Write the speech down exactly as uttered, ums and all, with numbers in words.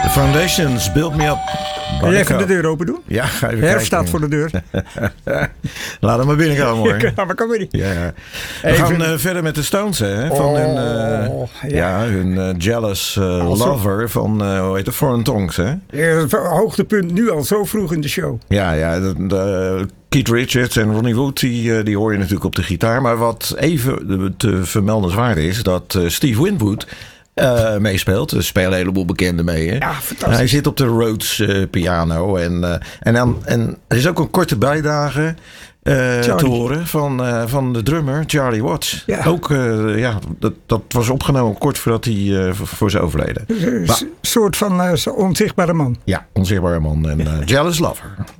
Foundations, Build Me Up. Kan jij even de deur open doen? Ja, ga even Herf kijken. staat voor de deur. Laat hem maar binnenkomen hoor. Ja, maar kan weer niet. Ja. We Even- gaan uh, verder met de Stones, hè? Van Oh, hun, uh, ja. ja. hun uh, Jealous uh, Also- Lover van, uh, hoe heet het, Foreign Tongues, hè? Ja, het hoogtepunt nu al zo vroeg in de show. Ja, ja. De, de, Keith Richards en Ronnie Wood, die, uh, die hoor je natuurlijk op de gitaar. Maar wat even te vermeldenswaardig is, dat uh, Steve Winwood uh, meespeelt. Er spelen een heleboel bekenden mee, hè? Ja, fantastisch. Hij zit op de Rhodes uh, piano. En, uh, en, dan, en er is ook een korte bijdrage uh, te horen van, uh, van de drummer Charlie Watts. Ja. Ook, uh, ja, dat, dat was opgenomen kort voordat hij uh, voor, voor zijn overleden. Een soort van uh, onzichtbare man. Ja, onzichtbare man en uh, Jealous Lover.